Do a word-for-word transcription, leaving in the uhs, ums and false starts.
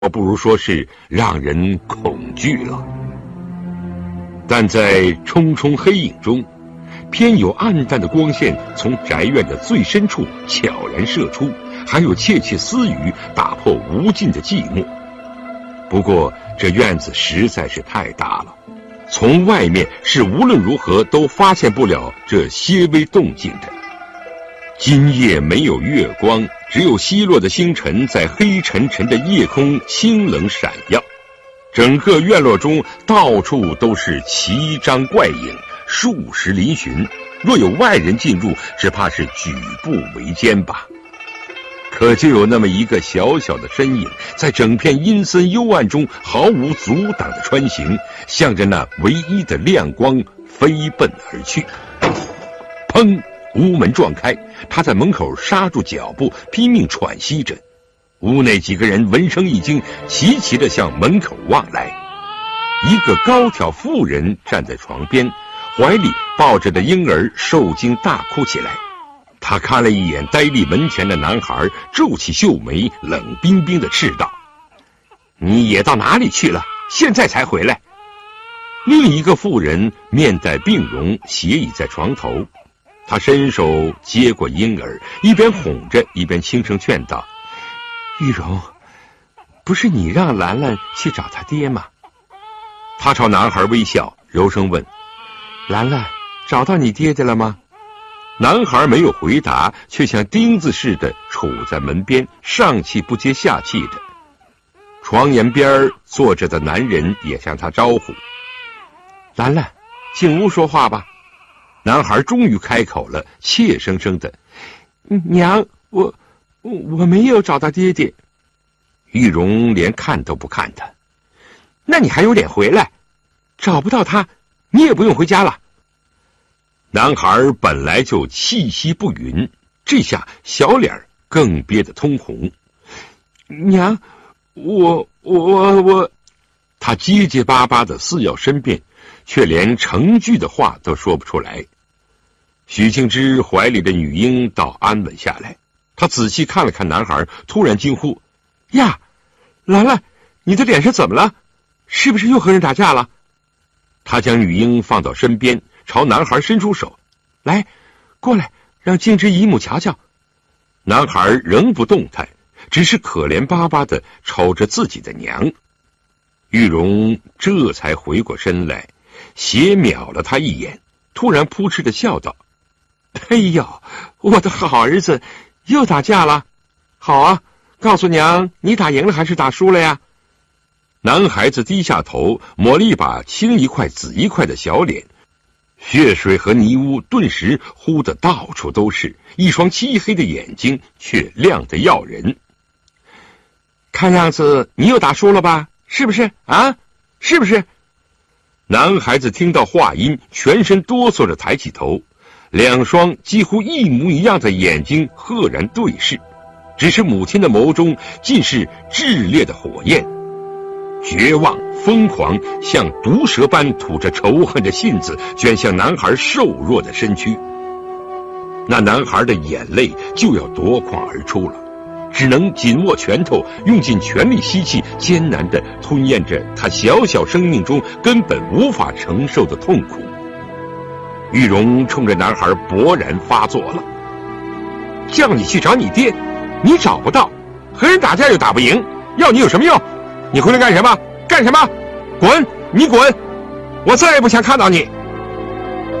不如说是让人恐惧了。但在重重黑影中，偏有暗淡的光线从宅院的最深处悄然射出，还有窃窃私语打破无尽的寂寞。不过这院子实在是太大了，从外面是无论如何都发现不了这些微动静的。今夜没有月光，只有稀落的星辰在黑沉沉的夜空清冷闪耀。整个院落中到处都是奇张怪影，数十嶙峋，若有外人进入，只怕是举步维艰吧。可就有那么一个小小的身影，在整片阴森幽暗中毫无阻挡的穿行，向着那唯一的亮光飞奔而去。砰！屋门撞开，他在门口刹住脚步，拼命喘息着。屋内几个人闻声一惊，齐齐地向门口望来。一个高挑妇人站在床边，怀里抱着的婴儿受惊大哭起来。他看了一眼呆立门前的男孩，皱起秀眉，冷冰冰地斥道：“你也到哪里去了？现在才回来？”另一个妇人面带病容，斜倚在床头。他伸手接过婴儿，一边哄着，一边轻声劝道：“玉荣，不是你让兰兰去找他爹吗？”他朝男孩微笑，柔声问：“兰兰，找到你爹爹了吗？”男孩没有回答，却像钉子似的杵在门边，上气不接下气的。床沿边坐着的男人也向他招呼：“兰兰，进屋说话吧。”男孩终于开口了，怯生生的：“娘，我我没有找到爹爹。”玉荣连看都不看他：“那你还有脸回来？找不到他，你也不用回家了。”男孩本来就气息不匀，这下小脸更憋得通红。“娘，我我我……”他结结巴巴的似要申辩，却连成句的话都说不出来。许庆之怀里的女婴倒安稳下来，他仔细看了看男孩，突然惊呼：“呀，兰兰，你的脸是怎么了？是不是又和人打架了？”他将女婴放到身边，朝男孩伸出手：“来，过来，让静之姨母瞧瞧。”男孩仍不动弹，只是可怜巴巴的瞅着自己的娘。玉荣这才回过身来，斜瞄了他一眼，突然扑哧的笑道：“哎呦，我的好儿子，又打架了？好啊，告诉娘，你打赢了还是打输了呀？”男孩子低下头，抹了一把青一块紫一块的小脸，血水和泥污顿时糊得到处都是，一双漆黑的眼睛却亮得耀人。“看样子你又打输了吧？是不是啊？是不是？”男孩子听到话音，全身哆嗦着抬起头，两双几乎一模一样的眼睛赫然对视，只是母亲的眸中尽是炽烈的火焰，绝望疯狂，像毒蛇般吐着仇恨的信子，卷向男孩瘦弱的身躯。那男孩的眼泪就要夺眶而出了，只能紧握拳头，用尽全力吸气，艰难地吞咽着他小小生命中根本无法承受的痛苦。玉荣冲着男孩勃然发作了：“叫你去找你爹，你找不到，和人打架又打不赢，要你有什么用？你回来干什么？干什么？滚！你滚！我再也不想看到你！”